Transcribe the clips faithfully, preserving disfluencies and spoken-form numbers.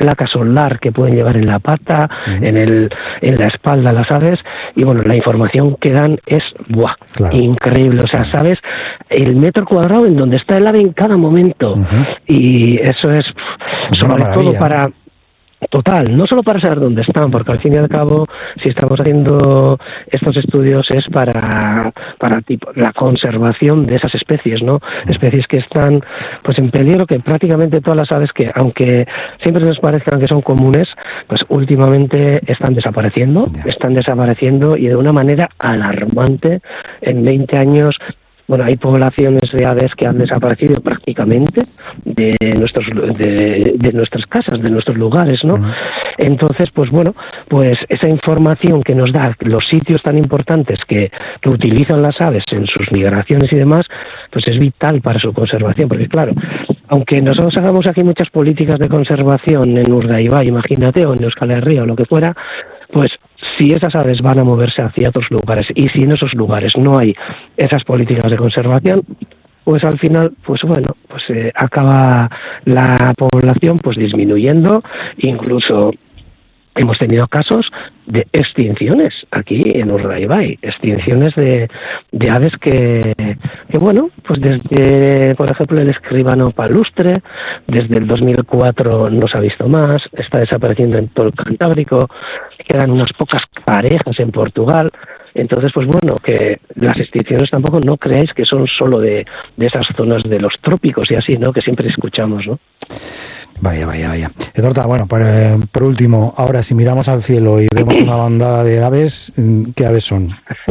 placa solar que pueden llevar en la pata, uh-huh. en el en la espalda las aves, y bueno, la información que dan es ¡buah! Claro. Increíble, o sea, sabes el metro cuadrado en donde está el ave en cada momento, uh-huh. y eso es, es sobre todo para... Total, no solo para saber dónde están, porque al fin y al cabo, si estamos haciendo estos estudios es para para tipo la conservación de esas especies, ¿no? Especies que están pues en peligro, que prácticamente todas las aves que, aunque siempre nos parezcan que son comunes, pues últimamente están desapareciendo, están desapareciendo y de una manera alarmante. En veinte años... Bueno, hay poblaciones de aves que han desaparecido prácticamente de nuestros de, de nuestras casas, de nuestros lugares, ¿no? Uh-huh. Entonces, pues bueno, pues esa información que nos da los sitios tan importantes que, que utilizan las aves en sus migraciones y demás, pues es vital para su conservación, porque claro, aunque nosotros hagamos aquí muchas políticas de conservación en Urdaibai, imagínate, o en Euskal Herria o lo que fuera, pues si esas aves van a moverse hacia otros lugares y si en esos lugares no hay esas políticas de conservación, pues al final, pues bueno, pues eh, acaba la población pues disminuyendo, incluso hemos tenido casos de extinciones aquí en Urdaibai, extinciones de, de aves que, que, bueno, pues desde, por ejemplo, el escribano palustre, desde el dos mil cuatro no se ha visto más, está desapareciendo en todo el Cantábrico, quedan unas pocas parejas en Portugal. Entonces, pues bueno, que las extinciones tampoco no creáis que son solo de, de esas zonas de los trópicos y así, ¿no? Que siempre escuchamos, ¿no? Vaya, vaya, vaya. Edorta, bueno, por, eh, por último, ahora si miramos al cielo y vemos una bandada de aves, ¿qué aves son?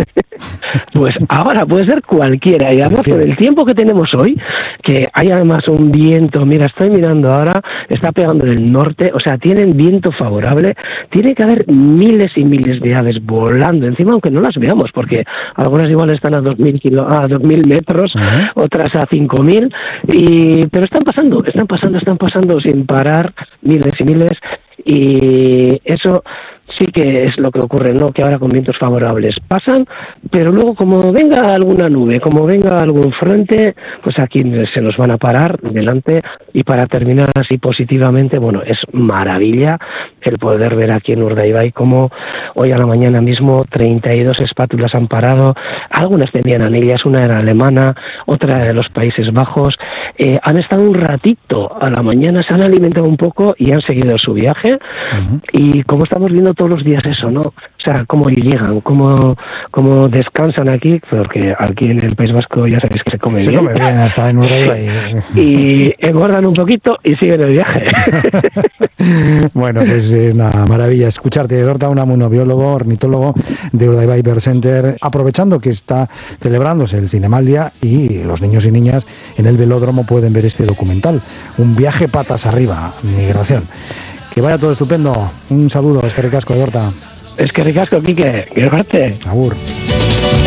Pues ahora puede ser cualquiera, y además por el tiempo que tenemos hoy, que hay además un viento, mira, estoy mirando ahora, está pegando del norte, o sea, tienen viento favorable, tiene que haber miles y miles de aves volando encima, aunque no las veamos, porque algunas igual están a dos mil kilo, a dos mil metros, uh-huh. otras a cinco mil, y pero están pasando, están pasando, están pasando sin parar, miles y miles, y eso sí que es lo que ocurre, ¿no? Que ahora con vientos favorables pasan, pero luego como venga alguna nube, como venga algún frente, pues aquí se nos van a parar delante. Y para terminar así positivamente, bueno, es maravilla el poder ver aquí en Urdaibai cómo hoy a la mañana mismo treinta y dos espátulas han parado, algunas tenían anillas, una era alemana, otra de los Países Bajos, eh, han estado un ratito a la mañana, se han alimentado un poco y han seguido su viaje. Uh-huh. Y como estamos viendo todos los días eso, ¿no? O sea, cómo llegan, cómo, cómo descansan aquí, porque aquí en el País Vasco ya sabéis que se come se bien. Se come bien, hasta en Urdaibai. Y engordan un poquito y siguen el viaje. Bueno, pues eh, una maravilla escucharte, Edorta Unamuno, biólogo, ornitólogo de Urdaibai Bird Center, aprovechando que está celebrándose el Cinemaldia y los niños y niñas en el velódromo pueden ver este documental, Un viaje patas arriba, migración. Que vaya todo estupendo. Un saludo, es que ricasco, Edorta. Es que ricasco, Quique. Que parte. Agur.